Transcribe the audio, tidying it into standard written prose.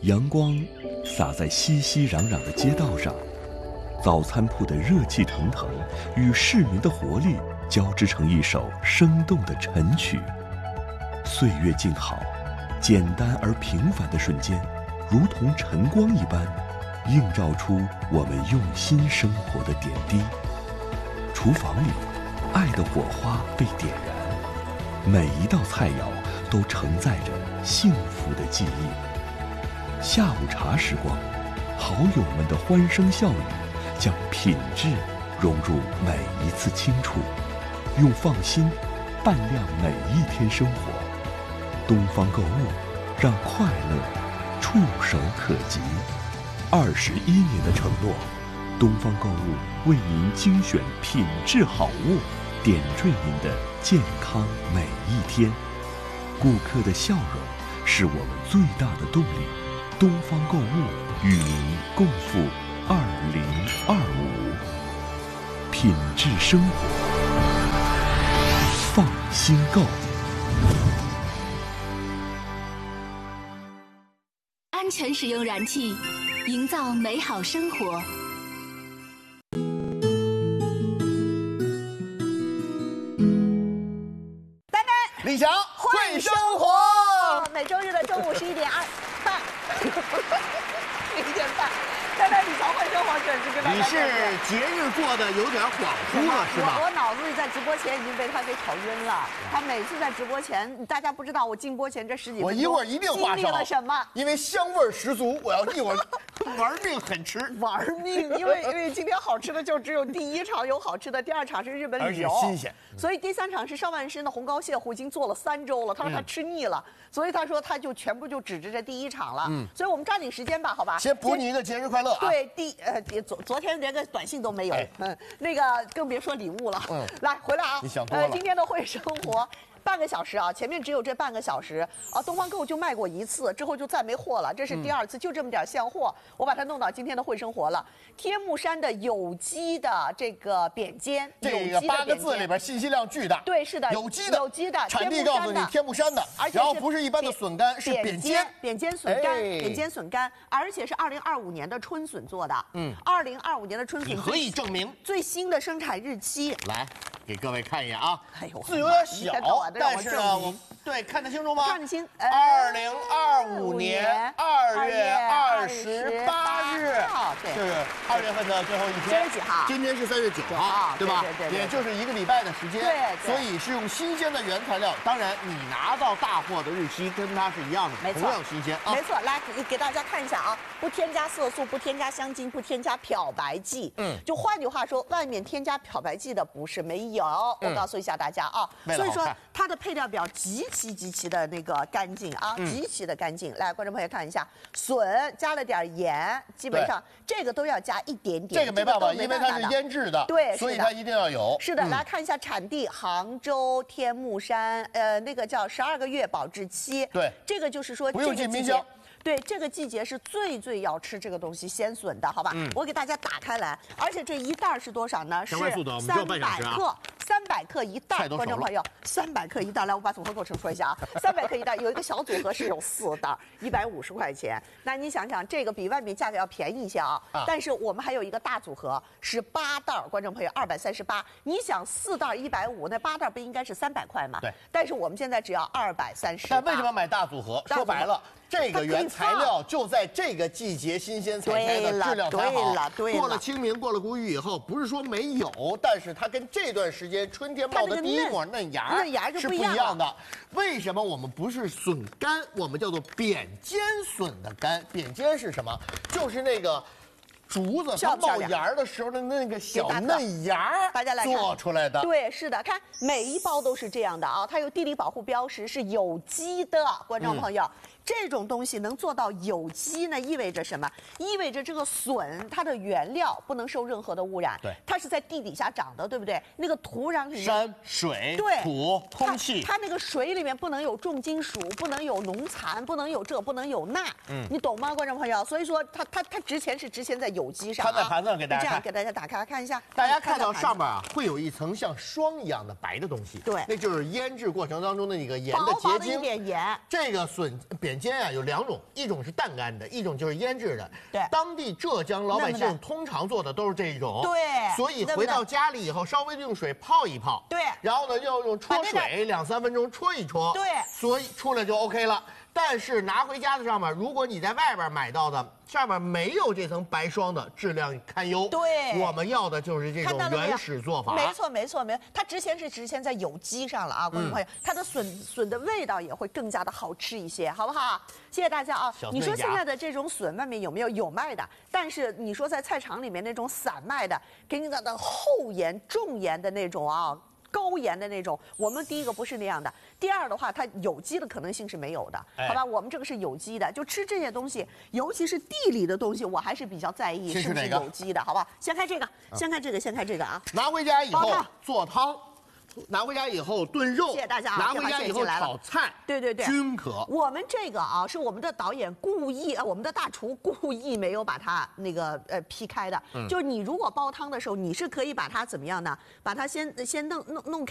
阳光洒在熙熙攘攘的街道上，早餐铺的热气腾腾与市民的活力交织成一首生动的晨曲。岁月静好，简单而平凡的瞬间，如同晨光一般，映照出我们用心生活的点滴。厨房里，爱的火花被点燃，每一道菜肴都承载着幸福的记忆。下午茶时光，好友们的欢声笑语，将品质融入每一次轻触，用放心伴亮每一天生活。东方购物，让快乐触手可及。21年的承诺，东方购物为您精选品质好物，点缀您的健康每一天。顾客的笑容是我们最大的动力。东方购物与您共赴2025，品质生活，放心购。 安全使用燃气，营造美好生活。 丹丹、 李翔会生活， 每周日的中午11点半，11点半。丹丹，李翔会生活准时跟大家。 你是节日过得有点恍惚了，是吧？ 我脑子里在直播前已经被他给吵晕了。他每次在直播前，大家不知道我进播前这10几分钟， 我一会儿一定画经历了什么？ 因为香味十足，我要一会儿玩命狠吃。 玩命，因为今天好吃的就只有第1场有好吃的，第2场是日本旅游， 而且新鲜。 所以第3场是上万参的红膏蟹糊，已经做了3周了。他说他吃腻了，所以他说他就全部就指着这第1场了。所以我们抓紧时间吧，好吧？ 先补你一个节日快乐啊！ 对，昨天连个短信都没有，那个更别说礼物了。来回来啊！ 你想多了。 今天的会生活。半个小时啊，前面只有这半个小时啊，东方购物就卖过1次，之后就再没货了，这是第2次，就这么点现货，我把它弄到今天的会生活了。天目山的有机的这个扁尖， 这个8个字里边信息量巨大。 对，是的， 有机的， 有机的， 产地告诉你天目山的，然后不是一般的笋干，是扁尖笋干，扁尖笋干，而且是2025年的春笋做的。2025年的春笋， 你何以证明最新的生产日期？ 来给各位看一眼啊， 哎呦， 字有点小，但是呢，我对看得清楚吗？ 看得清。 2025年2月28日，是2月份的最后一天。 今天几号？ 今天是3月9号，对吧？ 对， 也就是1个礼拜的时间。 对， 所以是用新鲜的原材料。当然，你拿到大货的日期跟它是一样的， 没错， 同样新鲜啊。 没错，来给大家看一下啊，不添加色素，不添加香精，不添加漂白剂。就换句话说，外面添加漂白剂的不是没有。我告诉一下大家啊，所以说它的配料表极其的那个干净啊，极其的干净。来，观众朋友看一下，笋加了点盐，基本上这个都要加一点点。 这个没办法，因为它是腌制的， 对， 所以它一定要有。 是的，来看一下产地，杭州天目山，那个叫12个月保质期。 对， 这个就是说不用进冰箱。 对，这个季节是最要吃这个东西鲜笋的，好吧？我给大家打开来，而且这一袋是多少呢？是300克，300克一袋。观众朋友，300克一袋，来，我把组合构成说一下啊，300克一袋，有一个小组合是有4袋，150块钱。那你想想，这个比外面价格要便宜一些啊，但是我们还有一个大组合是8袋，观众朋友238。你想4袋150，那8袋不应该是300块吗？ 对。 但是我们现在只要230。 但为什么买大组合？说白了。这个原材料就在这个季节新鲜采摘的，质量才好。过了清明，过了谷雨以后，不是说没有，但是它跟这段时间春天冒的第一抹嫩芽是不一样的。为什么我们不是笋干，我们叫做扁尖笋的干？扁尖是什么？就是那个竹子它冒芽的时候的那个小嫩芽， 大家来看做出来的。 对，是的，看每一包都是这样的啊，它有地理保护标识，是有机的，观众朋友。这种东西能做到有机呢，意味着什么？意味着这个笋它的原料不能受任何的污染， 对， 它是在地底下长的，对不对？那个土壤里面， 山水、 对土、空气， 它那个水里面不能有重金属，不能有农残，不能有这，不能有那，你懂吗，观众朋友？所以说它值钱是值钱在有机上。 它在盘子上给大家看， 这样给大家打开看一下， 大家看到上面啊会有一层像霜一样的白的东西， 对， 那就是腌制过程当中的那个盐的结晶， 薄薄的一点盐。 这个扁眼尖啊有2种，一种是淡干的，一种就是腌制的。 对， 当地浙江老百姓通常做的都是这一种。 对， 所以回到家里以后，稍微的用水泡一泡。 对， 然后呢，要用戳水2、3分钟戳一戳。 对， 所以出来就 OK 了。但是拿回家的上面，如果你在外边买到的上面没有这层白霜的，质量堪忧。 对， 我们要的就是这种原始做法。 没错，没错，没错。它值钱是值钱在有机上了啊，观众朋友，它的笋的味道也会更加的好吃一些，好不好？谢谢大家啊！你说现在的这种笋外面有没有？有卖的，但是你说在菜场里面那种散卖的，给你的厚盐、重盐的那种啊。高盐的那种，我们第一个不是那样的，第二的话，它有机的可能性是没有的，好吧？我们这个是有机的，就吃这些东西，尤其是地里的东西，我还是比较在意是不是有机的，好不好？先看这个，先看这个，先看这个啊！ 拿回家以后做汤。拿回家以后炖肉， 谢谢大家啊！ 拿回家以后炒菜， 对对对， 均可。 我们这个啊，是我们的导演故意，我们的大厨故意没有把它那个劈开的。就是你如果煲汤的时候，你是可以把它怎么样呢？把它先弄开。